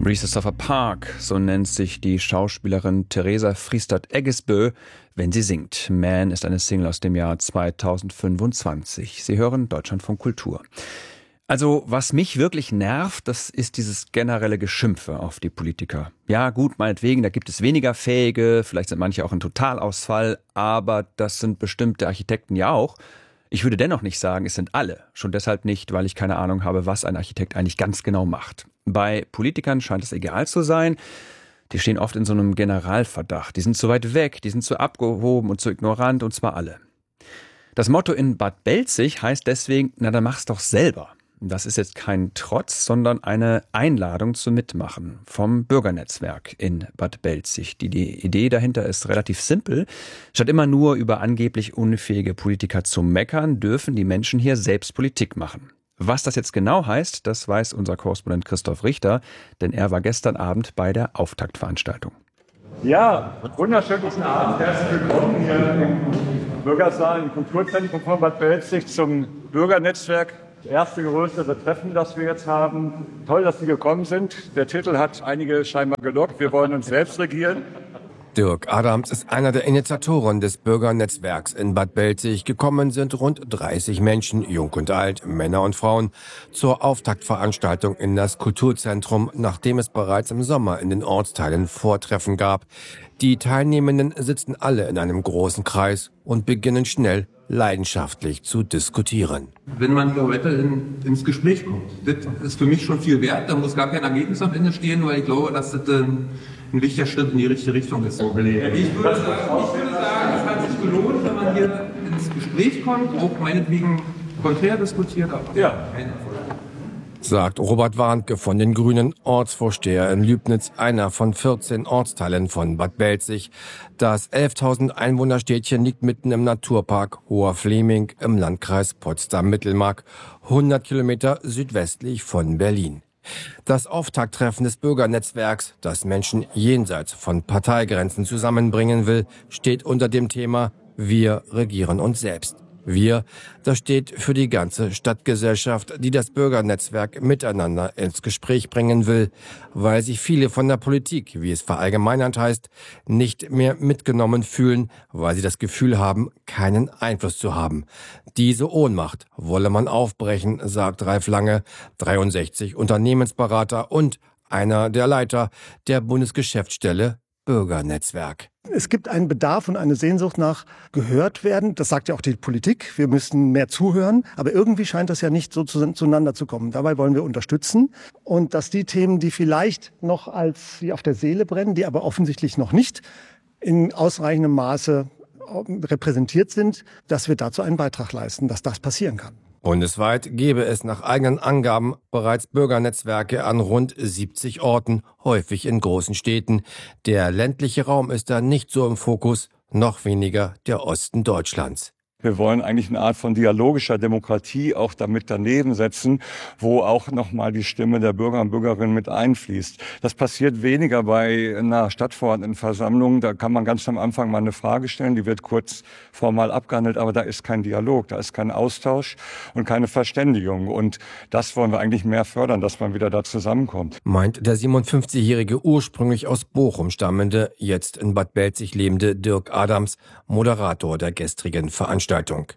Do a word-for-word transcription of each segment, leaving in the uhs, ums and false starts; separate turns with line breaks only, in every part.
Breezes of a Park, so nennt sich die Schauspielerin Theresa Friestad-Eggesbø, wenn sie singt. Man ist eine Single aus dem Jahr zweitausendfünfundzwanzig. Sie hören Deutschlandfunk Kultur. Also, was mich wirklich nervt, das ist dieses generelle Geschimpfe auf die Politiker. Ja, gut, meinetwegen, da gibt es weniger Fähige, vielleicht sind manche auch ein Totalausfall, aber das sind bestimmte Architekten ja auch. Ich würde dennoch nicht sagen, es sind alle. Schon deshalb nicht, weil ich keine Ahnung habe, was ein Architekt eigentlich ganz genau macht. Bei Politikern scheint es egal zu sein. Die stehen oft in so einem Generalverdacht. Die sind zu weit weg, die sind zu abgehoben und zu ignorant, und zwar alle. Das Motto in Bad Belzig heißt deswegen, na dann mach's doch selber. Das ist jetzt kein Trotz, sondern eine Einladung zum Mitmachen vom Bürgernetzwerk in Bad Belzig. Die, die Idee dahinter ist relativ simpel. Statt immer nur über angeblich unfähige Politiker zu meckern, dürfen die Menschen hier selbst Politik machen. Was das jetzt genau heißt, das weiß unser Korrespondent Christoph Richter, denn er war gestern Abend bei der Auftaktveranstaltung.
Ja, wunderschönen guten Abend. Herzlich willkommen hier im Bürgersaal, im Kulturzentrum von Bad Belzig zum Bürgernetzwerk. Das erste größere Treffen, das wir jetzt haben. Toll, dass Sie gekommen sind. Der Titel hat einige scheinbar gelockt. Wir wollen uns selbst regieren.
Dirk Adams ist einer der Initiatoren des Bürgernetzwerks in Bad Belzig. Gekommen sind rund dreißig Menschen, jung und alt, Männer und Frauen, zur Auftaktveranstaltung in das Kulturzentrum, nachdem es bereits im Sommer in den Ortsteilen Vortreffen gab. Die Teilnehmenden sitzen alle in einem großen Kreis und beginnen schnell leidenschaftlich zu diskutieren.
Wenn man weiterhin ins Gespräch kommt, das ist für mich schon viel wert. Da muss gar kein Ergebnis am Ende stehen, weil ich glaube, dass das ein, ein wichtiger Schritt in die richtige Richtung ist. Ich würde, sagen, ich würde sagen, es hat sich gelohnt, wenn man hier ins Gespräch kommt, auch meinetwegen konträr diskutiert. Aber ja.
Sagt Robert Warnke von den Grünen, Ortsvorsteher in Lübnitz, einer von vierzehn Ortsteilen von Bad Belzig. Das elftausend Einwohnerstädtchen liegt mitten im Naturpark Hoher Fleming im Landkreis Potsdam-Mittelmark, hundert Kilometer südwestlich von Berlin. Das Auftakttreffen des Bürgernetzwerks, das Menschen jenseits von Parteigrenzen zusammenbringen will, steht unter dem Thema Wir regieren uns selbst. Wir, das steht für die ganze Stadtgesellschaft, die das Bürgernetzwerk miteinander ins Gespräch bringen will, weil sich viele von der Politik, wie es verallgemeinert heißt, nicht mehr mitgenommen fühlen, weil sie das Gefühl haben, keinen Einfluss zu haben. Diese Ohnmacht wolle man aufbrechen, sagt Ralf Lange, dreiundsechzig Unternehmensberater und einer der Leiter der Bundesgeschäftsstelle Bürgernetzwerk.
Es gibt einen Bedarf und eine Sehnsucht nach gehört werden. Das sagt ja auch die Politik. Wir müssen mehr zuhören. Aber irgendwie scheint das ja nicht so zueinander zu kommen. Dabei wollen wir unterstützen. Und dass die Themen, die vielleicht noch als wie auf der Seele brennen, die aber offensichtlich noch nicht in ausreichendem Maße repräsentiert sind, dass wir dazu einen Beitrag leisten, dass das passieren kann.
Bundesweit gäbe es nach eigenen Angaben bereits Bürgernetzwerke an rund siebzig Orten, häufig in großen Städten. Der ländliche Raum ist da nicht so im Fokus, noch weniger der Osten Deutschlands.
Wir wollen eigentlich eine Art von dialogischer Demokratie auch damit daneben setzen, wo auch nochmal die Stimme der Bürger und Bürgerinnen mit einfließt. Das passiert weniger bei einer Stadtverordnetenversammlung. Da kann man ganz am Anfang mal eine Frage stellen, die wird kurz formal abgehandelt, aber da ist kein Dialog, da ist kein Austausch und keine Verständigung. Und das wollen wir eigentlich mehr fördern, dass man wieder da zusammenkommt.
Meint der siebenundfünfzigjährige, ursprünglich aus Bochum stammende, jetzt in Bad Belzig lebende Dirk Adams, Moderator der gestrigen Veranstaltung.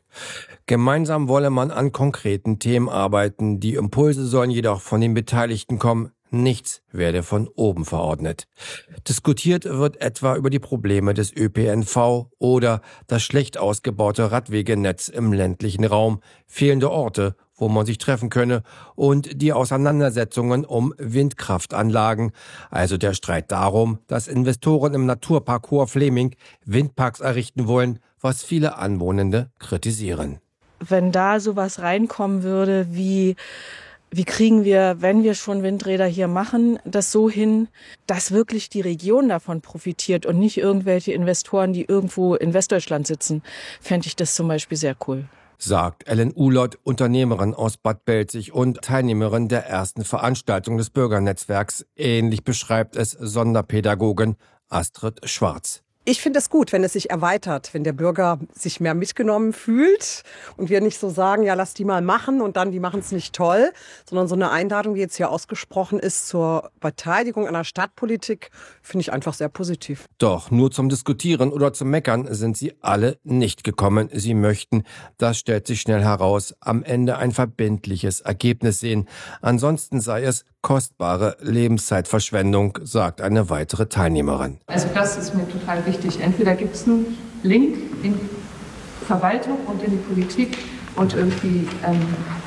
Gemeinsam wolle man an konkreten Themen arbeiten, die Impulse sollen jedoch von den Beteiligten kommen, nichts werde von oben verordnet. Diskutiert wird etwa über die Probleme des Ö P N V oder das schlecht ausgebaute Radwegenetz im ländlichen Raum, fehlende Orte, wo man sich treffen könne, und die Auseinandersetzungen um Windkraftanlagen, also der Streit darum, dass Investoren im Naturpark Hoher Fleming Windparks errichten wollen, was viele Anwohnende kritisieren.
Wenn da sowas reinkommen würde, wie wie kriegen wir, wenn wir schon Windräder hier machen, das so hin, dass wirklich die Region davon profitiert und nicht irgendwelche Investoren, die irgendwo in Westdeutschland sitzen, fände ich das zum Beispiel sehr cool.
Sagt Ellen Uhlott, Unternehmerin aus Bad Belzig und Teilnehmerin der ersten Veranstaltung des Bürgernetzwerks. Ähnlich beschreibt es Sonderpädagogin Astrid Schwarz.
Ich finde es gut, wenn es sich erweitert, wenn der Bürger sich mehr mitgenommen fühlt und wir nicht so sagen, ja, lass die mal machen und dann, die machen es nicht toll, sondern so eine Einladung, die jetzt hier ausgesprochen ist zur Beteiligung an der Stadtpolitik, finde ich einfach sehr positiv.
Doch nur zum Diskutieren oder zum Meckern sind sie alle nicht gekommen. Sie möchten, das stellt sich schnell heraus, am Ende ein verbindliches Ergebnis sehen. Ansonsten sei es kostbare Lebenszeitverschwendung, sagt eine weitere Teilnehmerin.
Also das ist mir total wichtig. Entweder gibt es einen Link in die Verwaltung und in die Politik und irgendwie ähm,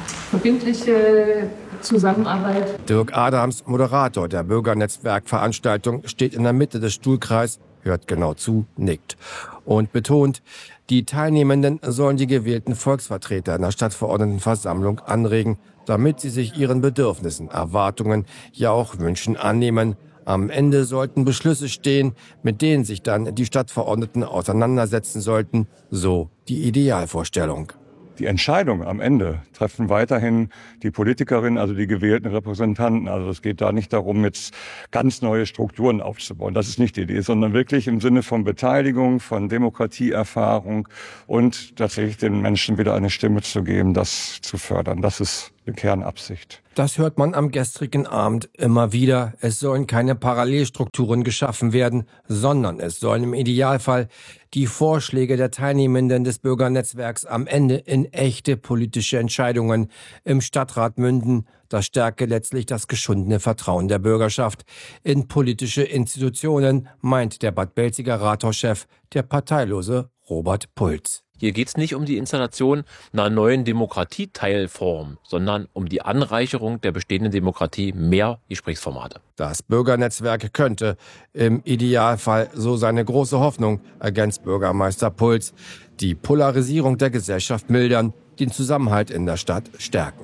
verbindliche Zusammenarbeit.
Dirk Adams, Moderator der Bürgernetzwerkveranstaltung, steht in der Mitte des Stuhlkreises, hört genau zu, nickt und betont, die Teilnehmenden sollen die gewählten Volksvertreter in der Stadtverordnetenversammlung anregen, damit sie sich ihren Bedürfnissen, Erwartungen, ja auch Wünschen annehmen. Am Ende sollten Beschlüsse stehen, mit denen sich dann die Stadtverordneten auseinandersetzen sollten, so die Idealvorstellung.
Die Entscheidung am Ende treffen weiterhin die Politikerinnen, also die gewählten Repräsentanten. Also es geht da nicht darum, jetzt ganz neue Strukturen aufzubauen. Das ist nicht die Idee, sondern wirklich im Sinne von Beteiligung, von Demokratieerfahrung und tatsächlich den Menschen wieder eine Stimme zu geben, das zu fördern. Das ist die Kernabsicht.
Das hört man am gestrigen Abend immer wieder. Es sollen keine Parallelstrukturen geschaffen werden, sondern es sollen im Idealfall die Vorschläge der Teilnehmenden des Bürgernetzwerks am Ende in echte politische Entscheidungen im Stadtrat münden. Das stärke letztlich das geschundene Vertrauen der Bürgerschaft in politische Institutionen, meint der Bad Belziger Rathauschef, der parteilose Robert Pulz.
Hier geht es nicht um die Installation einer neuen Demokratieteilform, sondern um die Anreicherung der bestehenden Demokratie, mehr Gesprächsformate.
Das Bürgernetzwerk könnte im Idealfall, so seine große Hoffnung, ergänzt Bürgermeister Pulz, die Polarisierung der Gesellschaft mildern, den Zusammenhalt in der Stadt stärken.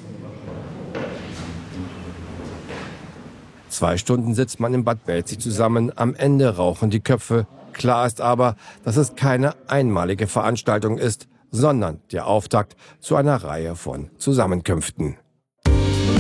Zwei Stunden sitzt man in Bad Belzig zusammen, am Ende rauchen die Köpfe. Klar ist aber, dass es keine einmalige Veranstaltung ist, sondern der Auftakt zu einer Reihe von Zusammenkünften.